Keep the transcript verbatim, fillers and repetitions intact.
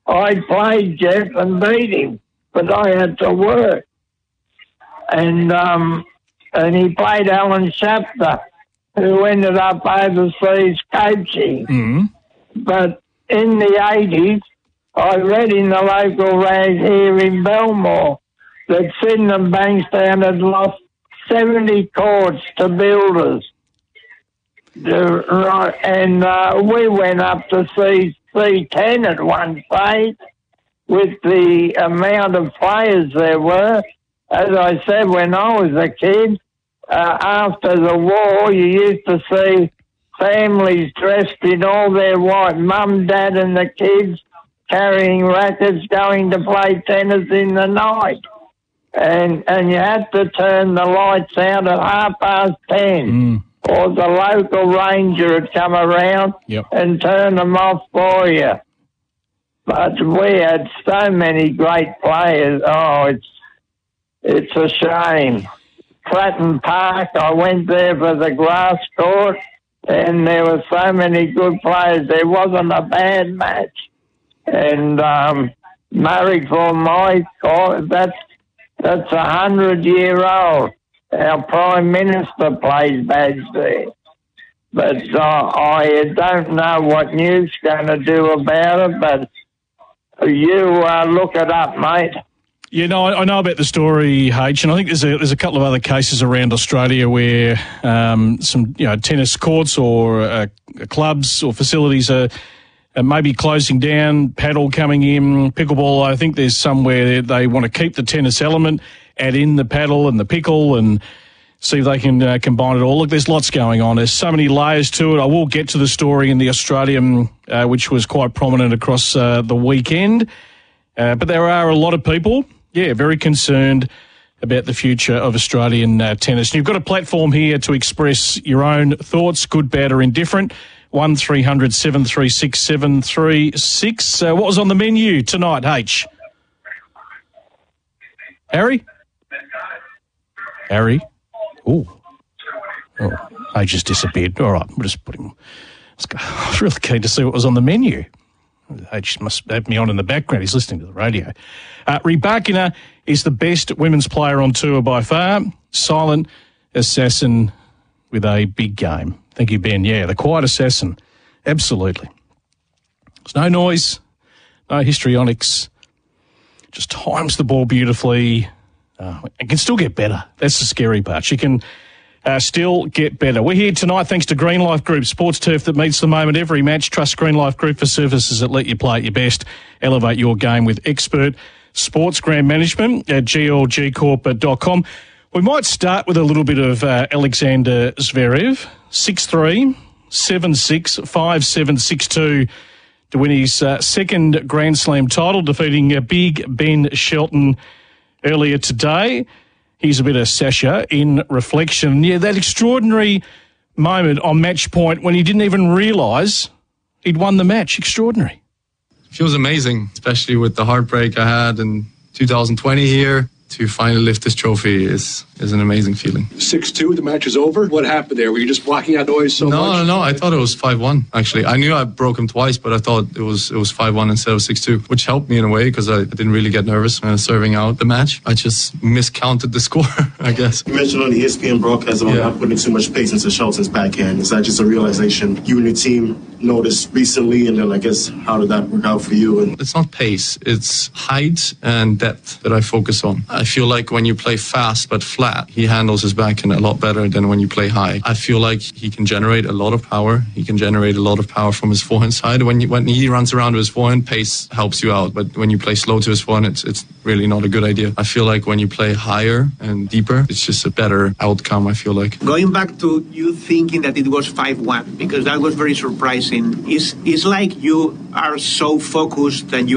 I played Jeff and beat him, but I had to work. And um, and he played Alan Shapter, who ended up overseas coaching. Mm-hmm. But in the eighties, I read in the local rag here in Belmore that Sydenham Bankstown had lost seventy courts to builders. The, right, and uh, we went up to see C ten at one stage with the amount of players there were. As I said, when I was a kid, uh, after the war, you used to see families dressed in all their white, mum, dad and the kids carrying rackets going to play tennis in the night. And and you had to turn the lights out at half past ten. Mm. Or the local ranger would come around yep. and turn them off for you. But we had so many great players. Oh, it's it's a shame. Clatton Park, I went there for the grass court, and there were so many good players. There wasn't a bad match. And um, Murray for my court, that's that's a hundred year old. Our Prime Minister plays badge there. But uh, I don't know what Newt's going to do about it, but you uh, look it up, mate. Yeah, no, I, I know about the story, H, and I think there's a, there's a couple of other cases around Australia where um, some you know tennis courts or uh, clubs or facilities are uh, maybe closing down, paddle coming in, pickleball. I think there's somewhere they want to keep the tennis element, add in the paddle and the pickle and see if they can uh, combine it all. Look, there's lots going on. There's so many layers to it. I will get to the story in the Australian, uh, which was quite prominent across uh, the weekend. Uh, but there are a lot of people, yeah, very concerned about the future of Australian uh, tennis. And you've got a platform here to express your own thoughts, good, bad or indifferent. one three hundred seven three six seven three six. Uh, what was on the menu tonight, H? Harry? Harry? Ooh. Oh, I just disappeared. All right, we'll just put him. I was really keen to see what was on the menu. H must have me on in the background. He's listening to the radio. Uh, Rybakina is the best women's player on tour by far. Silent assassin with a big game. Thank you, Ben. Yeah, the quiet assassin. Absolutely. There's no noise, no histrionics. Just times the ball beautifully. Uh, it can still get better. That's the scary part. She can uh, still get better. We're here tonight thanks to Green Life Group, sports turf that meets the moment every match. Trust Green Life Group for services that let you play at your best. Elevate your game with expert sports ground management at g l g corp dot com. We might start with a little bit of uh, Alexander Zverev, six three, seven six, five seven, six two to win his uh, second Grand Slam title, defeating uh, big Ben Shelton earlier today. Here's a bit of Sasha in reflection. Yeah, that extraordinary moment on match point when he didn't even realise he'd won the match. Extraordinary. Feels amazing, especially with the heartbreak I had in two thousand twenty here. To finally lift this trophy is is an amazing feeling. six two, the match is over. What happened there? Were you just blocking out noise so no, much? No, no, I thought it was five one, actually. I knew I broke him twice, but I thought it was it was five one instead of six two, which helped me in a way because I didn't really get nervous uh, serving out the match. I just miscounted the score, I guess. You mentioned on the E S P N broadcast about yeah. not putting too much pace into Shelton's backhand. Is that just a realization you and your team noticed recently, and then I guess how did that work out for you? And it's not pace, it's height and depth that I focus on. I feel like when you play fast but flat, he handles his backhand a lot better than when you play high. I feel like he can generate a lot of power. He can generate a lot of power from his forehand side. When you, when he runs around with his forehand, pace helps you out. But when you play slow to his forehand, it's, it's really not a good idea. I feel like when you play higher and deeper, it's just a better outcome, I feel like. Going back to you thinking that it was five one, because that was very surprising. It's, it's like you are so focused and you